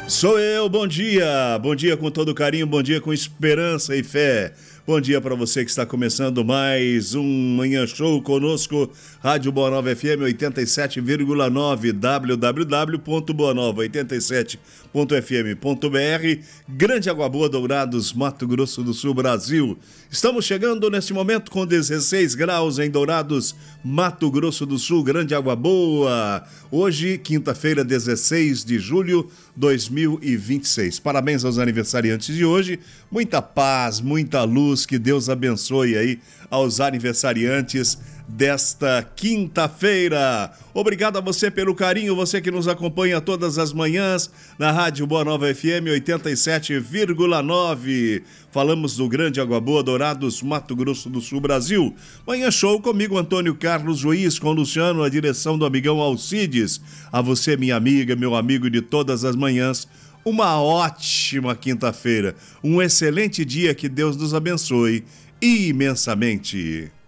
Sou eu, bom dia! Bom dia com todo carinho, bom dia com esperança e fé. Bom dia para você que está começando mais um Manhã Show conosco, Rádio Boa Nova FM 87,9, www.boanova87.fm.br, Grande Água Boa, Dourados, Mato Grosso do Sul, Brasil. Estamos chegando neste momento com 16 graus em Dourados, Mato Grosso do Sul, Grande Água Boa. Hoje, quinta-feira, 16 de julho de 2026. Parabéns aos aniversariantes de hoje. Muita paz, muita luz, que Deus abençoe aí aos aniversariantes desta quinta-feira. Obrigado a você pelo carinho, você que nos acompanha todas as manhãs na Rádio Boa Nova FM 87,9. Falamos do Grande Água Boa, Dourados, Mato Grosso do Sul, Brasil. Manhã Show comigo, Antônio Carlos Juiz, com Luciano, a direção do amigão Alcides. A você, minha amiga, meu amigo de todas as manhãs, uma ótima quinta-feira, um excelente dia, que Deus nos abençoe imensamente.